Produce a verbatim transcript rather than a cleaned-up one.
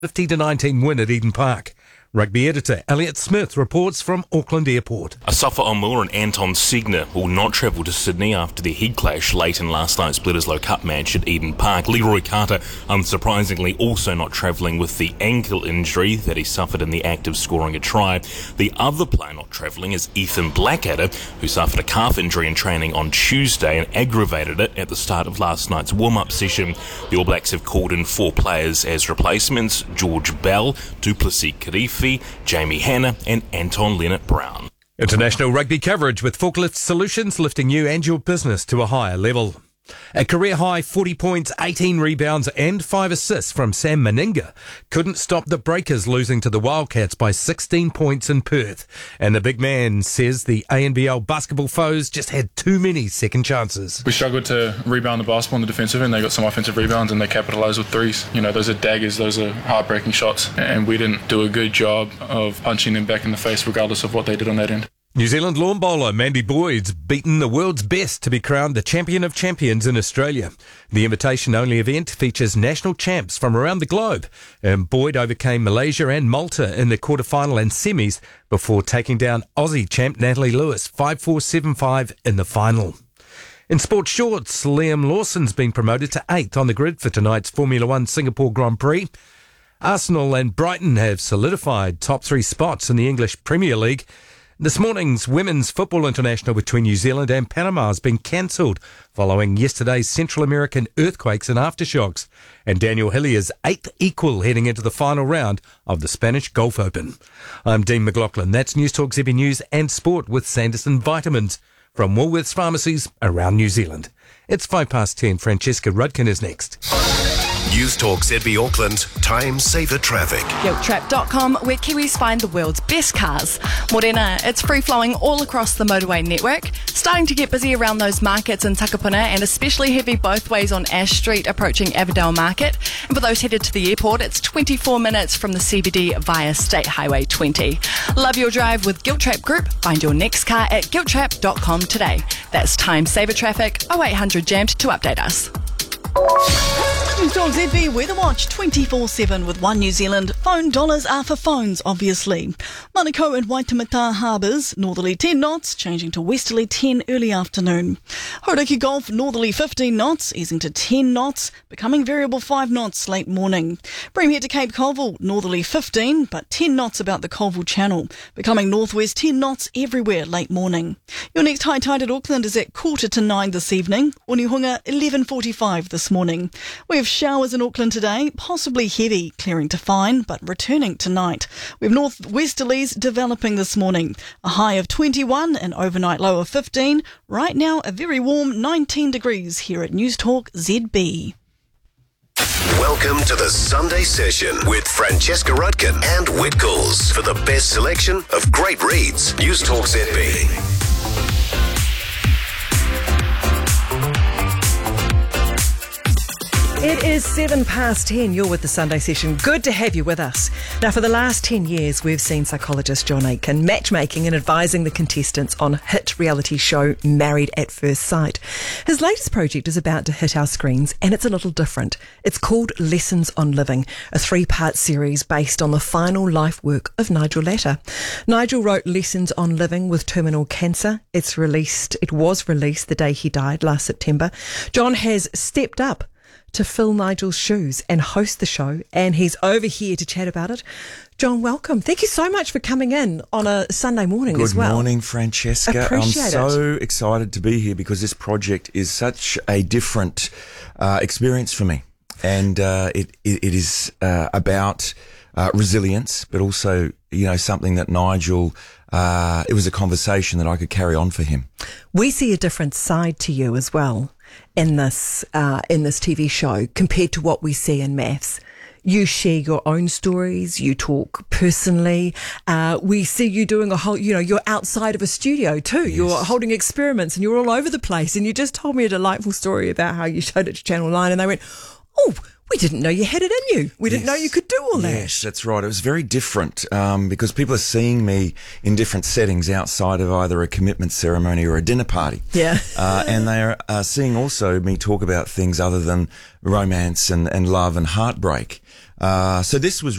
fifty to nineteen win at Eden Park. Rugby editor Elliot Smith reports from Auckland Airport. Asafa Omur and Anton Segner will not travel to Sydney after their head clash late in last night's Bledisloe Cup match at Eden Park. Leroy Carter, unsurprisingly, also not travelling with the ankle injury that he suffered in the act of scoring a try. The other player not travelling is Ethan Blackadder, who suffered a calf injury in training on Tuesday and aggravated it at the start of last night's warm-up session. The All Blacks have called in four players as replacements: George Bell, Duplessis Kirifi, Jamie Hanna and Anton Leonard-Brown. International rugby coverage with Forklift Solutions, lifting you and your business to a higher level. A career-high forty points, eighteen rebounds and five assists from Sam Meninga couldn't stop the Breakers losing to the Wildcats by sixteen points in Perth. And the big man says the A N B L basketball foes just had too many second chances. We struggled to rebound the basketball on the defensive end. They got some offensive rebounds and they capitalised with threes. You know, those are daggers, those are heartbreaking shots. And we didn't do a good job of punching them back in the face regardless of what they did on that end. New Zealand lawn bowler Mandy Boyd's beaten the world's best to be crowned the champion of champions in Australia. The invitation-only event features national champs from around the globe, and Boyd overcame Malaysia and Malta in the quarterfinal and semis before taking down Aussie champ Natalie Lewis five four seven five in the final. In sports shorts, Liam Lawson's been promoted to eighth on the grid for tonight's Formula One Singapore Grand Prix. Arsenal and Brighton have solidified top three spots in the English Premier League. This morning's Women's Football International between New Zealand and Panama has been cancelled following yesterday's Central American earthquakes and aftershocks. And Daniel Hillier's eighth equal heading into the final round of the Spanish Gulf Open. I'm Dean McLaughlin. That's News Talk Z B News and Sport with Sanderson Vitamins from Woolworths pharmacies around New Zealand. It's five past ten. Francesca Rudkin is next. News Talk Z B Auckland, time saver traffic. Guilt Trap dot com, where Kiwis find the world's best cars. Morena, it's free-flowing all across the motorway network. Starting to get busy around those markets in Takapuna, and especially heavy both ways on Ash Street approaching Avondale Market. And for those headed to the airport, it's twenty-four minutes from the C B D via State Highway twenty. Love your drive with Guilt Trap Group. Find your next car at guilt trap dot com today. That's time saver traffic, oh eight hundred jammed to update us. News Talk Z B Weather Watch twenty-four seven with One New Zealand. Phone dollars are for phones, obviously. Manukau and Waitemata harbours, northerly ten knots, changing to westerly ten early afternoon. Hauraki Gulf, northerly fifteen knots, easing to ten knots, becoming variable five knots late morning. Bream to Cape Colville, northerly fifteen, but ten knots about the Colville Channel, becoming northwest ten knots everywhere late morning. Your next high tide at Auckland is at quarter to nine this evening. Onehunga, eleven forty-five this morning. We have showers in Auckland today, possibly heavy, clearing to fine, but returning tonight. We have northwesterlies developing this morning. A high of twenty-one, an overnight low of fifteen. Right now, a very warm nineteen degrees here at News Talk Z B. Welcome to the Sunday Session with Francesca Rudkin and Whitcoulls for the best selection of great reads. News Talk Z B. It is seven past ten. You're with the Sunday Session. Good to have you with us. Now, for the last ten years, we've seen psychologist John Aitken matchmaking and advising the contestants on hit reality show Married at First Sight. His latest project is about to hit our screens, and it's a little different. It's called Lessons on Living, a three-part series based on the final life work of Nigel Latta. Nigel wrote Lessons on Living with terminal cancer. It's released. It was released the day he died last September. John has stepped up to fill Nigel's shoes and host the show, and he's over here to chat about it. John, welcome. Thank you so much for coming in on a Sunday morning Good as well. Good morning, Francesca. Appreciate I'm so it. excited to be here because this project is such a different uh, experience for me, and uh, it, it it is uh, about uh, resilience, but also, you know, something that Nigel. Uh, it was a conversation that I could carry on for him. We see a different side to you as well in this uh, in this T V show compared to what we see in Maths. You share your own stories. You talk personally. Uh, we see you doing a whole, you know, you're outside of a studio too. Yes. You're holding experiments and you're all over the place. And you just told me a delightful story about how you showed it to Channel nine and they went, oh, we didn't know you had it in you. We didn't yes. know you could do all that. Yes, that's right. It was very different um, because people are seeing me in different settings outside of either a commitment ceremony or a dinner party. Yeah. uh, and they are uh, seeing also me talk about things other than romance and, and love and heartbreak. Uh, so this was